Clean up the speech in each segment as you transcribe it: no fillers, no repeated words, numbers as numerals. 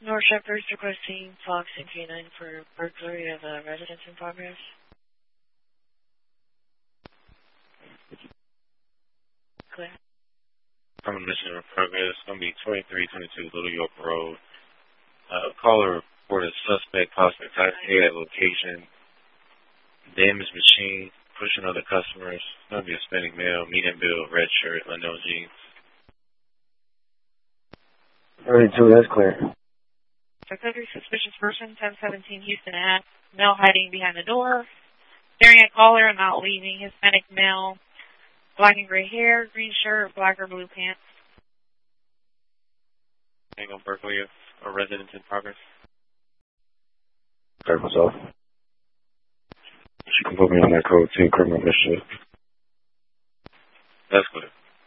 North Shepherds requesting Fox and K9 for burglary of a residence in progress. Clear. From a mission in progress, it's going to be 2322 Little York Road. Caller reported suspect possibly intoxicated at location. Damaged machine, pushing other customers. It's going to be a Hispanic male, medium build, red shirt, unknown jeans. 32, that's clear. Every suspicious person, 1017 Houston Ave. Male hiding behind the door. Staring at caller and not leaving. Hispanic male. Black and gray hair, green shirt, black or blue pants. Hang on, burglary of a residence in progress. Clear myself. She can put me on that code 10 criminal mischief. That's clear.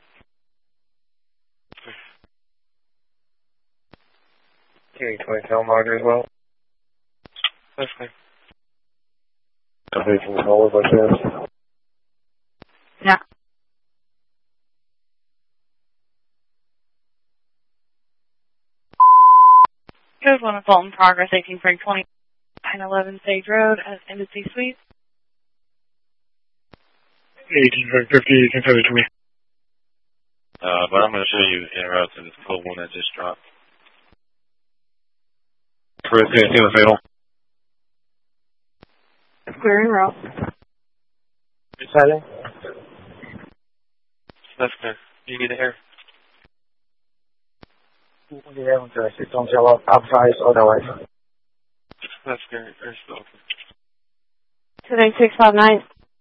Carry 20 tail marker as well. That's clear. Can I from the caller by chance? Yeah. Code 1 assault in progress, 18-20, 911 Sage Road, Embassy Suite. 1850, you can send it to me. But I'm going to show you en route to this code 1 that just dropped. Correct, the fatal. Clear en route. Exciting. That's clear. You need a hair? Yeah, interesting. Don't tell up outside otherwise. That's clear. Very slow. 29659.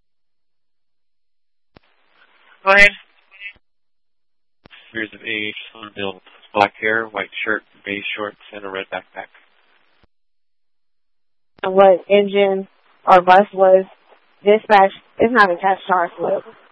Go ahead. Years of age, built, black hair, white shirt, beige shorts, and a red backpack. What engine or bus was dispatched is not attached to our slip.